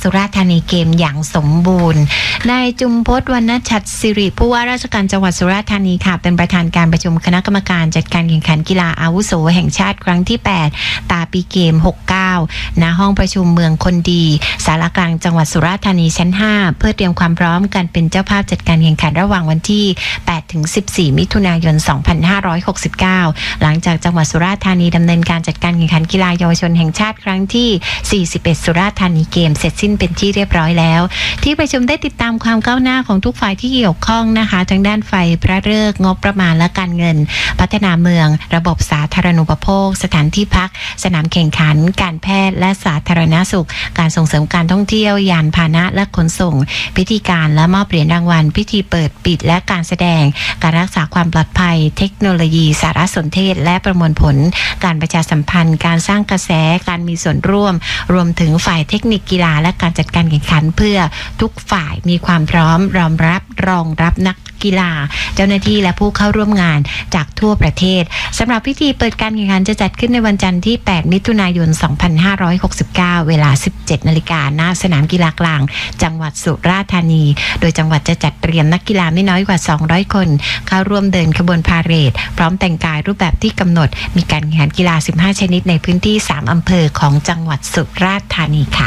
สุราษฎร์ธานีเกมอย่างสมบูรณ์นายจุมพจน์ วรรณชัดศิริผู้ว่าราชการจังหวัดสุราษฎร์ธานีค่ะเป็นประธานการประชุมคณะกรรมการจัดการแข่งขันกีฬาอาวุโสแห่งชาติครั้งที่8ตาปีเกม69ณห้องประชุมเมืองคนดีศาลากลางจังหวัดสุราษฎร์ธานีชั้น5เพื่อเตรียมความพร้อมการเป็นเจ้าภาพจัดการแข่งขันระหว่างวันที่8ถึง14มิถุนายน2569หลังจากจังหวัดสุราษฎร์ธานีดำเนินการจัดการแข่งขันกีฬาเยาวชนแห่งชาติครั้งที่41สุราษฎร์ธานีเกมเสร็จสิ้นเป็นที่เรียบร้อยแล้วที่ประชุมได้ติดตามความก้าวหน้าของทุกฝ่ายที่เกี่ยวข้องนะคะทั้งด้านไฟพระฤกษ์งบประมาณและการเงินพัฒนาเมืองระบบสาธารณูปโภคสถานที่พักสนามแข่งขันการแพทย์และสาธารณสุขการส่งเสริมการท่องเที่ยวยานพาหนะและขนส่งพิธีการและมอบเหรียญรางวัลพิธีเปิดปิดและการแสดงการรักษาความปลอดภัยเทคโนโลยีสารสนเทศและประมวลผลการประชาสัมพันธ์การสร้างกระแสการมีส่วนร่วมรวมถึงฝ่ายเทคนิคกีฬาและการจัดการแข่งขันเพื่อทุกฝ่ายมีความพร้อมรองรับนักกีฬาเจ้าหน้าที่และผู้เข้าร่วมงานจากทั่วประเทศสำหรับพิธีเปิดการแข่งขันจะจัดขึ้นในวันจันทร์ที่8มิถุนายน2569เวลา 17 นาฬิกาณสนามกีฬากลางจังหวัดสุราษฎร์ธานีโดยจังหวัดจะจัดเตรียมนักกีฬาไม่น้อยกว่า200คนเข้าร่วมเดินขบวนพาเหรดพร้อมแต่งกายรูปแบบที่กำหนดมีการแข่งขันกีฬา15ชนิดในพื้นที่3อำเภอของจังหวัดสุราษฎร์ธานีค่ะ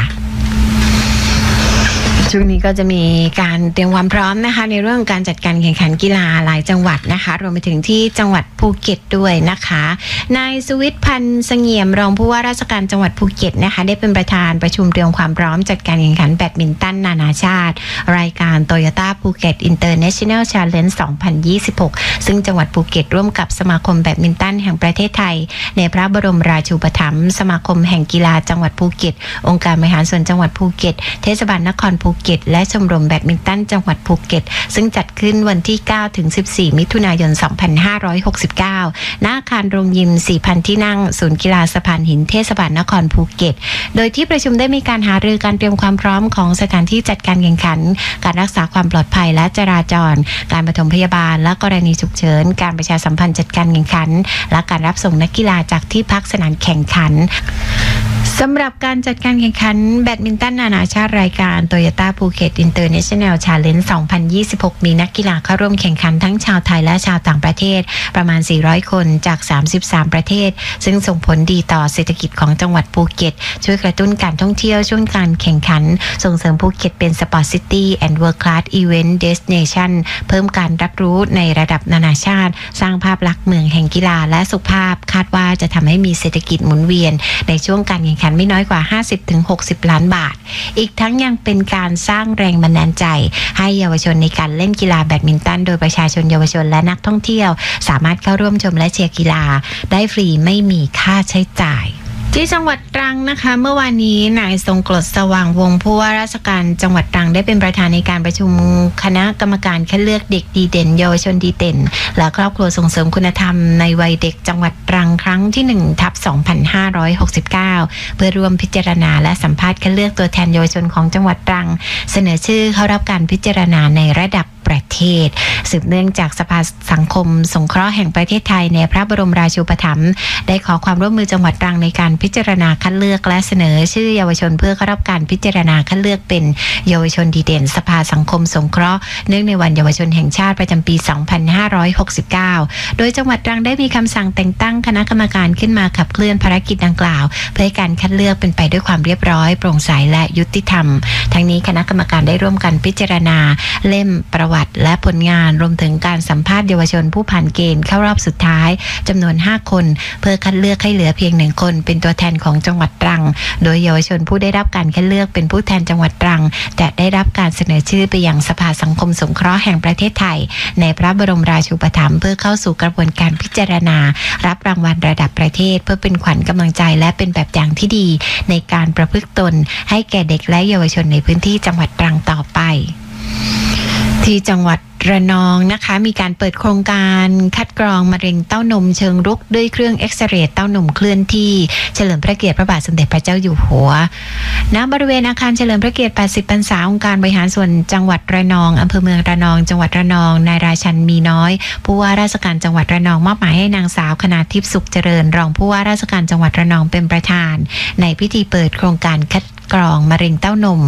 ช่วงนี้ก็จะมีการเตรียมความพร้อมนะคะในเรื่องการจัดการแข่งขันกีฬาหลายจังหวัดนะคะรวมไปถึงที่จังหวัดภูเก็ตด้วยนะคะนายสุวิทย์พันธ์เสงี่ยมรองผู้ว่าราชการจังหวัดภูเก็ตนะคะได้เป็นประธานประชุมเตรียมความพร้อมจัดการแข่งขันแบดมินตันนานาชาติรายการ Toyota Phuket International Challenge 2026ซึ่งจังหวัดภูเก็ตร่วมกับสมาคมแบดมินตันแห่งประเทศไทยในพระบรมราชูปถัมภ์สมาคมแห่งกีฬาจังหวัดภูเก็ตองค์การบริหารส่วนจังหวัดภูเก็ตเทศบาลนครภูเก็ตและชมรมแบดมินตันจังหวัดภูเก็ตซึ่งจัดขึ้นวันที่9ถึง14มิถุนายน2569ณอาคารโรงยิม 4,000 ที่นั่งศูนย์กีฬาสะพานหินเทศบาลนครภูเก็ตโดยที่ประชุมได้มีการหารือการเตรียมความพร้อมของสถานที่จัดการแข่งขันการรักษาความปลอดภัยและจราจรการปฐมพยาบาลและกรณีฉุกเฉินการประชาสัมพันธ์จัดการแข่งขันและการรับส่งนักกีฬาจากที่พักสนามแข่งขันสำหรับการจัดการแข่งขันแบดมินตันนานาชาติรายการ Toyota Phuket International Challenge 2026มีนักกีฬาเข้าร่วมแข่งขันทั้งชาวไทยและชาวต่างประเทศประมาณ400คนจาก33ประเทศซึ่งส่งผลดีต่อเศรษฐกิจของจังหวัดภูเก็ตช่วยกระตุ้นการท่องเที่ยวช่วงการแข่งขันส่งเสริมภูเก็ตเป็น Sport City and World Class Event Destination เพิ่มการรับรู้ในระดับนานาชาติสร้างภาพลักษณ์เมืองแห่งกีฬาและสุขภาพคาดว่าจะทำให้มีเศรษฐกิจหมุนเวียนในช่วงการแข่งขันไม่น้อยกว่า 50-60 ล้านบาทอีกทั้งยังเป็นการสร้างแรงบันดาลใจให้เยาวชนในการเล่นกีฬาแบดมินตันโดยประชาชนเยาวชนและนักท่องเที่ยวสามารถเข้าร่วมชมและเชียร์กีฬาได้ฟรีไม่มีค่าใช้จ่ายที่จังหวัดตรังนะคะเมื่อวานนี้นายทรงกลดสว่างวงศ์ผู้ว่าราชการจังหวัดตรังได้เป็นประธานในการประชุมคณะกรรมการคัดเลือกเด็กดีเด่นเยาวชนดีเด่นและครอบครัวส่งเสริมคุณธรรมในวัยเด็กจังหวัดตรังครั้งที่1/2569เพื่อร่วมพิจารณาและสัมภาษณ์คัดเลือกตัวแทนเยาวชนของจังหวัดตรังเสนอชื่อเข้ารับการพิจารณาในระดับประเทศสืบเนื่องจากสภาสังคมสงเคราะห์แห่งประเทศไทยในพระบรมราชูปถัมภ์ได้ขอความร่วมมือจังหวัดตรังในการพิจารณาคัดเลือกและเสนอชื่อเยาวชนเพื่อเข้ารับการพิจารณาคัดเลือกเป็นเยาวชนดีเด่นสภาสังคมสงเคราะห์เนื่องในวันเยาวชนแห่งชาติประจำปี2569โดยจังหวัดตรังได้มีคำสั่งแต่งตั้งคณะกรรมการขึ้นมาขับเคลื่อนภารกิจดังกล่าวเพื่อให้การคัดเลือกเป็นไปด้วยความเรียบร้อยโปร่งใสและยุติธรรมทั้งนี้คณะกรรมการได้ร่วมกันพิจารณาเล่มประวัติและผลงานรวมถึงการสัมภาษณ์เยาวชนผู้ผ่านเกณฑ์เข้ารอบสุดท้ายจำนวน5คนเพื่อคัดเลือกให้เหลือเพียง1คนเป็นตัวแทนของจังหวัดตรังโดยเยาวชนผู้ได้รับการคัดเลือกเป็นผู้แทนจังหวัดตรังแต่ได้รับการเสนอชื่อไปยังสภาสังคมสงเคราะห์แห่งประเทศไทยในพระบรมราชูปถัมภ์เพื่อเข้าสู่กระบวนการพิจารณารับรางวัลระดับประเทศเพื่อเป็นขวัญกำลังใจและเป็นแบบอย่างที่ดีในการประพฤติตนให้แก่เด็กและเยาวชนในพื้นที่จังหวัดตรังต่อไปที่จังหวัดระนองนะคะมีการเปิดโครงการคัดกรองมะเร็งเต้านมเชิงรุกด้วยเครื่องเอ็กซเรย์เต้านมเคลื่อนที่เฉลิมพระเกียรติพระบาทสมเด็จพระเจ้าอยู่หัวณบริเวณอาคารเฉลิมพระเกียรติ80พรรษาองค์การบริหารส่วนจังหวัดระนองอำเภอเมืองระนองจังหวัดระนองนายราชันมีน้อยผู้ว่าราชการจังหวัดระนองมอบหมายให้นางสาวคณาทิพย์สุขเจริญรองผู้ว่าราชการจังหวัดระนองเป็นประธานในพิธีเปิดโครงการคัดกรองมะเร็งเต้านม